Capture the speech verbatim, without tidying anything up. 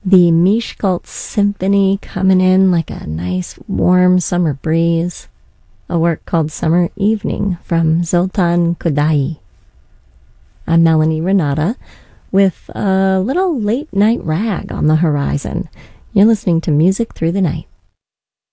The Miskolc Symphony coming in like a nice warm summer breeze. A work called Summer Evening from Zoltan Kodaly. I'm Melanie Renata with a little late night rag on the horizon. You're listening to Music Through the Night.